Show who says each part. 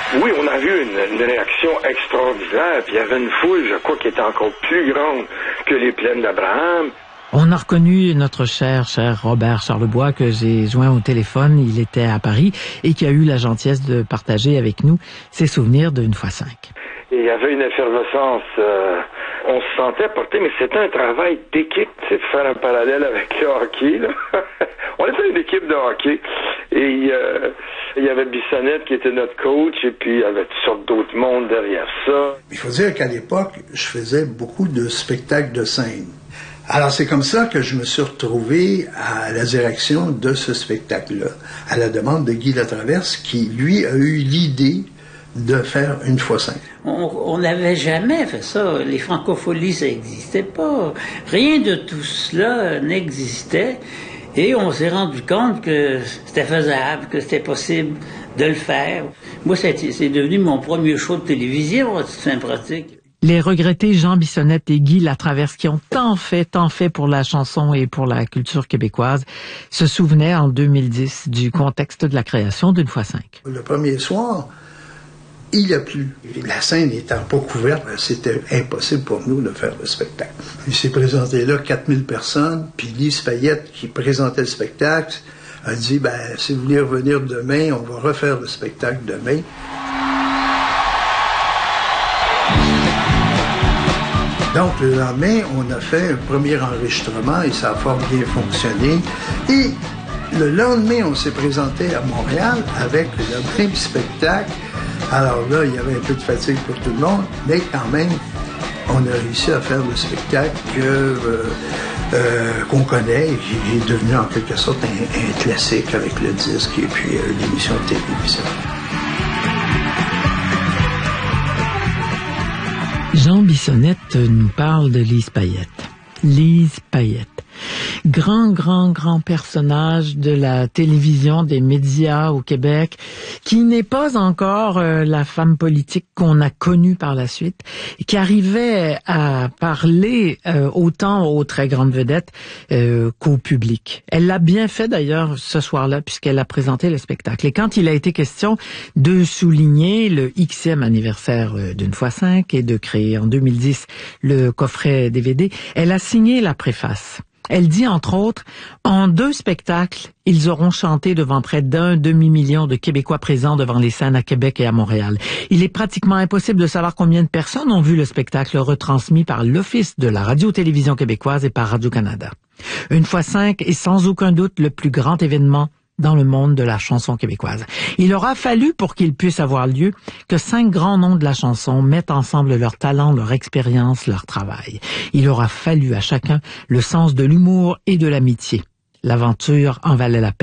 Speaker 1: Oui, on a vu une réaction extraordinaire, puis il y avait une foule, je crois, qui était encore plus grande que les plaines d'Abraham.
Speaker 2: On a reconnu notre cher Robert Charlebois que j'ai joint au téléphone. Il était à Paris et qui a eu la gentillesse de partager avec nous ses souvenirs de 1x5.
Speaker 1: Et il y avait une effervescence, on se sentait porté, mais c'était un travail d'équipe. C'est de faire un parallèle avec le hockey, là. On était une équipe de hockey. Et il y avait Bissonnette qui était notre coach, et puis il y avait toutes sortes d'autres mondes derrière ça.
Speaker 3: Il faut dire qu'à l'époque, je faisais beaucoup de spectacles de scène. Alors, c'est comme ça que je me suis retrouvé à la direction de ce spectacle-là, à la demande de Guy Latraverse, qui, lui, a eu l'idée de faire 1x5.
Speaker 4: On n'avait jamais fait ça. Les francopholies, ça n'existait pas. Rien de tout cela n'existait. Et on s'est rendu compte que c'était faisable, que c'était possible de le faire. Moi, c'est devenu mon premier show de télévision, à titre pratique.
Speaker 2: Les regrettés Jean Bissonnette et Guy Latraverse, qui ont tant fait pour la chanson et pour la culture québécoise, se souvenaient en 2010 du contexte de la création d'1x5.
Speaker 3: Le premier soir, il a plu. La scène n'étant pas couverte, c'était impossible pour nous de faire le spectacle. Il s'est présenté là 4000 personnes, puis Lise Payette, qui présentait le spectacle, a dit, si vous voulez revenir demain, on va refaire le spectacle demain. Donc, le lendemain, on a fait un premier enregistrement et ça a fort bien fonctionné. Et le lendemain, on s'est présenté à Montréal avec le même spectacle. Alors là, il y avait un peu de fatigue pour tout le monde, mais quand même, on a réussi à faire le spectacle qu'on connaît et qui est devenu en quelque sorte un classique avec le disque et puis l'émission de télévision.
Speaker 2: Jean Bissonnette nous parle de Lise Payette. Lise Payette. Grand personnage de la télévision, des médias au Québec, qui n'est pas encore la femme politique qu'on a connue par la suite, et qui arrivait à parler autant aux très grandes vedettes qu'au public. Elle l'a bien fait d'ailleurs ce soir-là, puisqu'elle a présenté le spectacle. Et quand il a été question de souligner le Xème anniversaire d'1x5 et de créer en 2010 le coffret DVD, elle a signé la préface. Elle dit, entre autres, « En 2 spectacles, ils auront chanté devant près d'1 demi-million de Québécois présents devant les scènes à Québec et à Montréal. Il est pratiquement impossible de savoir combien de personnes ont vu le spectacle retransmis par l'Office de la radio-télévision québécoise et par Radio-Canada. 1x5 est sans aucun doute le plus grand événement dans le monde de la chanson québécoise. Il aura fallu, pour qu'il puisse avoir lieu, que 5 grands noms de la chanson mettent ensemble leur talent, leur expérience, leur travail. Il aura fallu à chacun le sens de l'humour et de l'amitié. L'aventure en valait la peine.